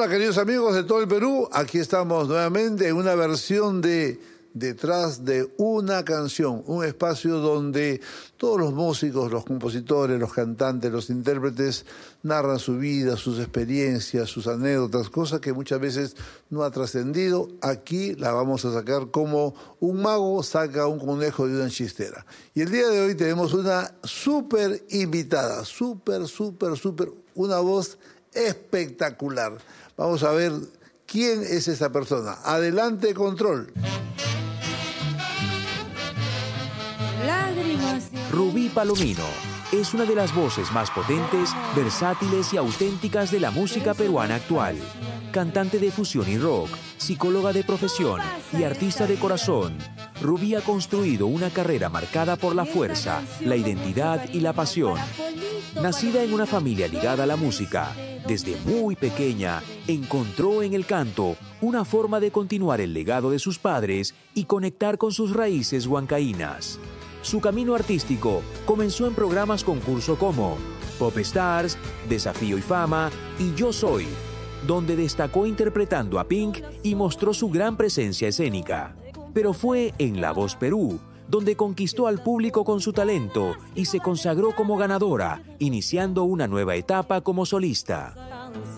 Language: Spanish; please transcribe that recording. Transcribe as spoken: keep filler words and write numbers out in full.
Hola, queridos amigos de todo el Perú. Aquí estamos nuevamente en una versión de Detrás de una canción, un espacio donde todos los músicos, los compositores, los cantantes, los intérpretes narran su vida, sus experiencias, sus anécdotas, cosas que muchas veces no ha trascendido. Aquí la vamos a sacar como un mago saca un conejo de una chistera. Y el día de hoy tenemos una súper invitada, súper, súper, súper, una voz espectacular. Vamos a ver quién es esa persona. Adelante, control. Rubí Palomino es una de las voces más potentes, versátiles y auténticas de la música peruana actual. Cantante de fusión y rock, psicóloga de profesión y artista de corazón, Rubí ha construido una carrera marcada por la fuerza, la identidad y la pasión. Nacida en una familia ligada a la música, desde muy pequeña encontró en el canto una forma de continuar el legado de sus padres y conectar con sus raíces huancaínas. Su camino artístico comenzó en programas concurso como Pop Stars, Desafío y Fama y Yo Soy, donde destacó interpretando a Pink y mostró su gran presencia escénica. Pero fue en La Voz Perú, donde conquistó al público con su talento y se consagró como ganadora, iniciando una nueva etapa como solista.